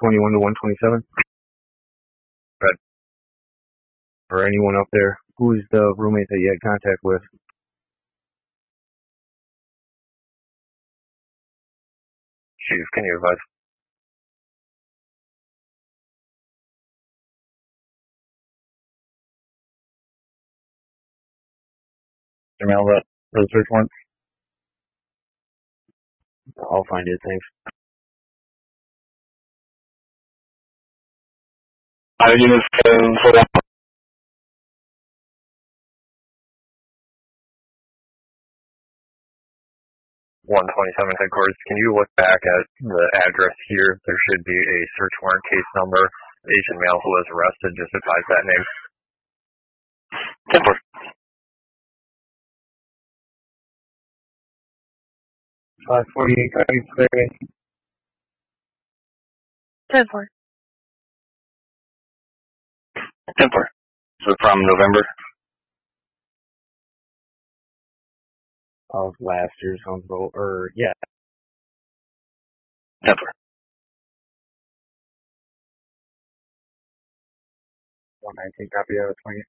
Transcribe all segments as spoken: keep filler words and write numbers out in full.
twenty-one to one twenty-seven. Good. Or anyone up there. Who's the roommate that you had contact with? Chief, can you advise? Email that for the search warrant. I'll find it, thanks. Uh, units can put up. one twenty-seven headquarters. Can you look back at the address here? There should be a search warrant case number. The Asian male who was arrested, just advise that name. Temper. five forty-eight, ten four. Temper. So from November? Of last year, sounds about, or, yeah. Temper. one nineteen, copy of twenty.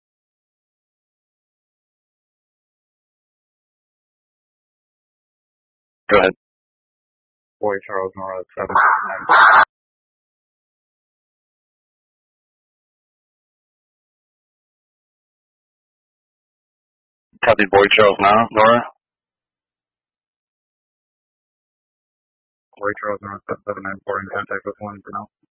Go ahead. Boy Charles Nora, seven. Copy Boy Charles now, Nora. Boy Charles Nora, seven nine four, in contact with one for now.